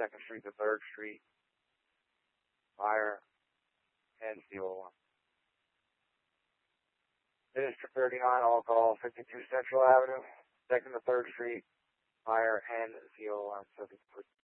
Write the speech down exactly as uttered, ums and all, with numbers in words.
second Street to third Street. Fire and fuel alarm. District thirty-nine, all call fifty-two Central Avenue, second to third Street. Fire and fuel alarm.